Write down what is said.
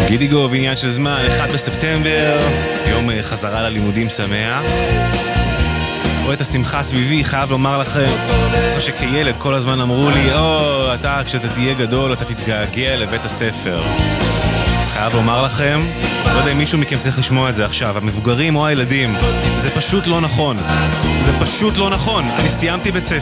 גידיגו בעניין של זמן, 1 בספטמבר, יום חזרה ללימודים שמח. רואה את השמחה סביבי, חייב לומר לכם, זוכר שכילד כל הזמן אמרו לי, אתה כשאתה תהיה גדול אתה תתגעגע לבית הספר. חייב לומר לכם, לא יודע אם מישהו מכם צריך לשמוע את זה עכשיו, המבוגרים או הילדים, זה פשוט לא נכון. זה פשוט לא נכון. אני סיימתי בית ספר.